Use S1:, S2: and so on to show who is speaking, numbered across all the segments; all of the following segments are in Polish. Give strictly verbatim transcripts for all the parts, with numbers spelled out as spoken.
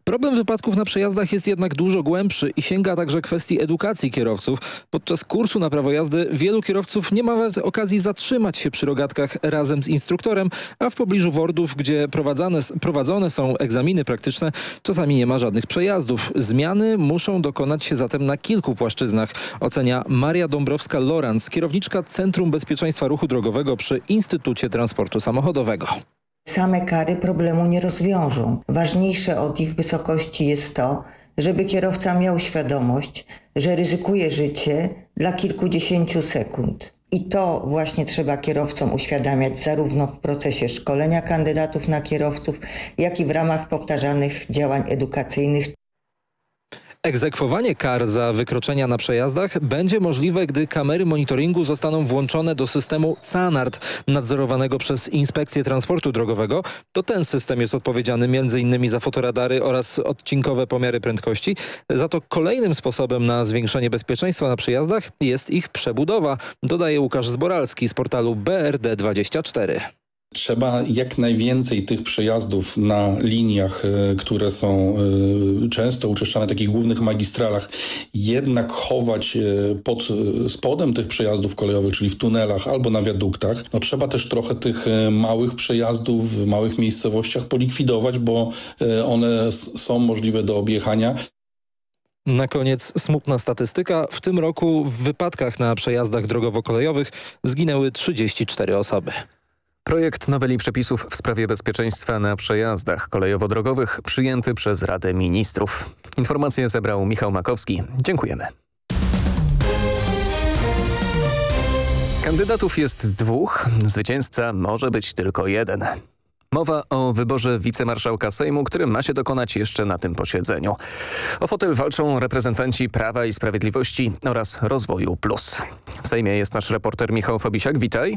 S1: Problem wypadków na przejazdach jest jednak dużo głębszy i sięga także kwestii edukacji kierowców. Podczas kursu na prawo jazdy wielu kierowców nie ma nawet okazji zatrzymać się przy rogatkach razem z instruktorem, a w pobliżu wordów, gdzie prowadzone, prowadzone są egzaminy praktyczne, czasami nie ma żadnych przejazdów. Zmiany muszą dokonać się zatem na kilku płaszczyznach, ocenia Maria Dąbrowska-Lorenz, kierowniczka Centrum Bezpieczeństwa Ruchu Drogowego przy Instytucie Transportu Samochodowego.
S2: Same kary problemu nie rozwiążą. Ważniejsze od ich wysokości jest to, żeby kierowca miał świadomość, że ryzykuje życie dla kilkudziesięciu sekund. I to właśnie trzeba kierowcom uświadamiać zarówno w procesie szkolenia kandydatów na kierowców, jak i w ramach powtarzanych działań edukacyjnych.
S1: Egzekwowanie kar za wykroczenia na przejazdach będzie możliwe, gdy kamery monitoringu zostaną włączone do systemu CANARD, nadzorowanego przez Inspekcję Transportu Drogowego. To ten system jest odpowiedzialny między innymi za fotoradary oraz odcinkowe pomiary prędkości. Za to kolejnym sposobem na zwiększenie bezpieczeństwa na przejazdach jest ich przebudowa, dodaje Łukasz Zboralski z portalu B R D dwadzieścia cztery.
S3: Trzeba jak najwięcej tych przejazdów na liniach, które są często uczęszczane w takich głównych magistralach, jednak chować pod spodem tych przejazdów kolejowych, czyli w tunelach albo na wiaduktach. No, trzeba też trochę tych małych przejazdów w małych miejscowościach polikwidować, bo one są możliwe do objechania.
S1: Na koniec smutna statystyka. W tym roku w wypadkach na przejazdach drogowo-kolejowych zginęły trzydzieści cztery osoby.
S4: Projekt noweli przepisów w sprawie bezpieczeństwa na przejazdach kolejowo-drogowych przyjęty przez Radę Ministrów. Informacje zebrał Michał Makowski. Dziękujemy. Kandydatów jest dwóch, zwycięzca może być tylko jeden. Mowa o wyborze wicemarszałka Sejmu, który ma się dokonać jeszcze na tym posiedzeniu. O fotel walczą reprezentanci Prawa i Sprawiedliwości oraz Rozwoju Plus. W Sejmie jest nasz reporter Michał Fabisiak. Witaj.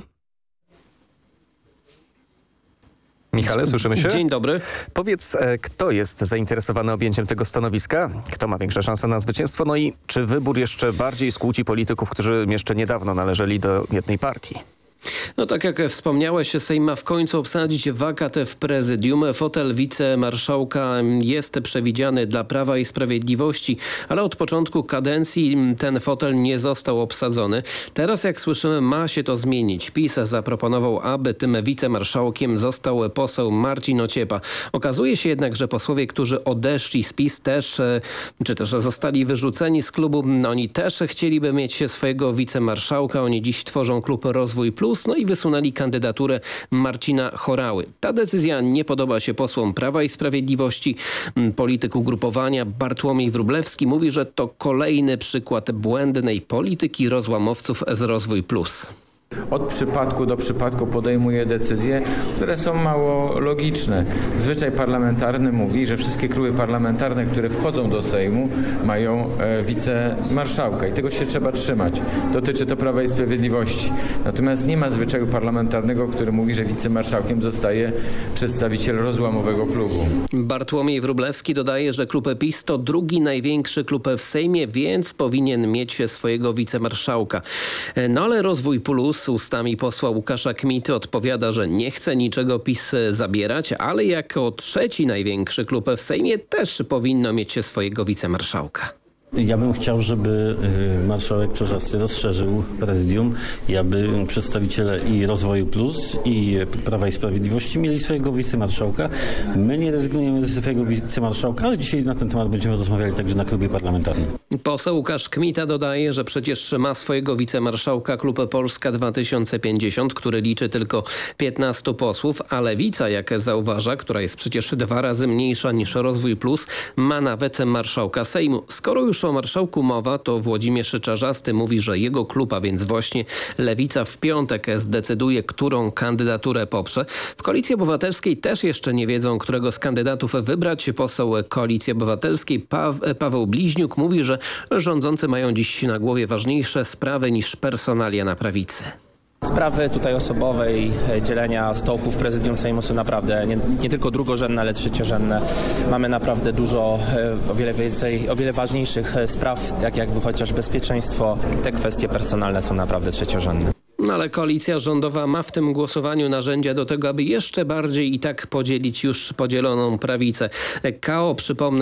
S4: Michale, słyszymy się?
S5: Dzień dobry.
S4: Powiedz, kto jest zainteresowany objęciem tego stanowiska? Kto ma większe szanse na zwycięstwo? No i czy wybór jeszcze bardziej skłóci polityków, którzy jeszcze niedawno należeli do jednej partii?
S5: No tak jak wspomniałeś, Sejm ma w końcu obsadzić wakatę w prezydium. Fotel wicemarszałka jest przewidziany dla Prawa i Sprawiedliwości, ale od początku kadencji ten fotel nie został obsadzony. Teraz, jak słyszymy, ma się to zmienić. PiS zaproponował, aby tym wicemarszałkiem został poseł Marcin Ociepa. Okazuje się jednak, że posłowie, którzy odeszli z PiS też, czy też zostali wyrzuceni z klubu, oni też chcieliby mieć swojego wicemarszałka. Oni dziś tworzą klub Rozwój Plus. No i wysunęli kandydaturę Marcina Horały. Ta decyzja nie podoba się posłom Prawa i Sprawiedliwości. Polityk ugrupowania Bartłomiej Wróblewski mówi, że to kolejny przykład błędnej polityki rozłamowców z Rozwój Plus.
S6: Od przypadku do przypadku podejmuje decyzje, które są mało logiczne. Zwyczaj parlamentarny mówi, że wszystkie kluby parlamentarne, które wchodzą do Sejmu, mają e, wicemarszałka i tego się trzeba trzymać. Dotyczy to Prawa i Sprawiedliwości. Natomiast nie ma zwyczaju parlamentarnego, który mówi, że wicemarszałkiem zostaje przedstawiciel rozłamowego klubu.
S5: Bartłomiej Wróblewski dodaje, że klub PiS to drugi największy klub w Sejmie, więc powinien mieć swojego wicemarszałka. No ale Rozwój Plus ustami posła Łukasza Kmity odpowiada, że nie chce niczego PiS zabierać, ale jako trzeci największy klub w Sejmie też powinno mieć swojego wicemarszałka.
S7: Ja bym chciał, żeby marszałek Czarzasty rozszerzył prezydium i aby przedstawiciele i Rozwoju Plus, i Prawa i Sprawiedliwości mieli swojego wicemarszałka. My nie rezygnujemy ze swojego wicemarszałka, ale dzisiaj na ten temat będziemy rozmawiali także na klubie parlamentarnym.
S5: Poseł Łukasz Kmita dodaje, że przecież ma swojego wicemarszałka klub Polska dwa tysiące pięćdziesiąt, który liczy tylko piętnastu posłów, a Lewica, jak zauważa, która jest przecież dwa razy mniejsza niż Rozwój Plus, ma nawet marszałka Sejmu. Skoro już o marszałku mowa, to Włodzimierz Czarzasty mówi, że jego klub, a więc właśnie Lewica, w piątek zdecyduje, którą kandydaturę poprze. W Koalicji Obywatelskiej też jeszcze nie wiedzą, którego z kandydatów wybrać. Poseł Koalicji Obywatelskiej pa Paweł Bliźniuk mówi, że rządzący mają dziś na głowie ważniejsze sprawy niż personalia na prawicy.
S8: Sprawy tutaj osobowe i dzielenia stołków w prezydium Sejmu są naprawdę nie, nie tylko drugorzędne, ale trzeciorzędne. Mamy naprawdę dużo, o wiele więcej, o wiele ważniejszych spraw, tak jak chociaż bezpieczeństwo. Te kwestie personalne są naprawdę trzeciorzędne.
S5: No ale koalicja rządowa ma w tym głosowaniu narzędzia do tego, aby jeszcze bardziej i tak podzielić już podzieloną prawicę. K O, przypomnę,